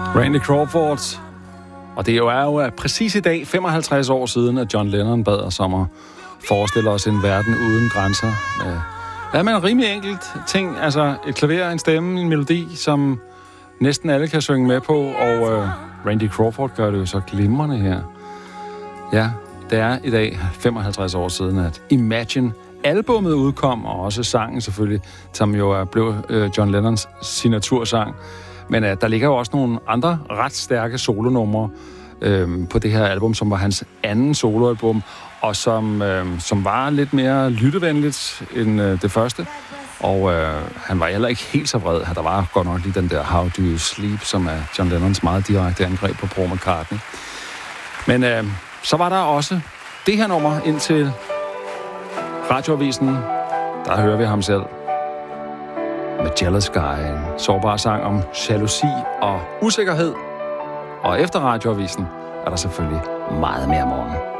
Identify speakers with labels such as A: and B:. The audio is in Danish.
A: Randy Crawford. Og det er jo præcis i dag, 55 år siden, at John Lennon bad os om at forestille os en verden uden grænser. Ja, men en rimelig enkelt ting. Altså et klaver, en stemme, en melodi, som næsten alle kan synge med på. Og Randy Crawford gør det jo så glimrende her. Ja, det er i dag 55 år siden, at Imagine albummet udkom, og også sangen selvfølgelig, som jo blev John Lennons signatursang. Men der ligger jo også nogle andre ret stærke solonumre på det her album, som var hans anden soloalbum, og som var lidt mere lyttevenligt end det første. Og han var heller ikke helt så vred. Der var godt nok lige den der How Do You Sleep, som er John Lennons meget direkte angreb på Paul McCartney. Men så var der også det her nummer ind til Radioavisen. Der hører vi ham selv med Jealous Guy, en sårbar sang om jalousi og usikkerhed. Og efter Radioavisen er der selvfølgelig meget mere morgen.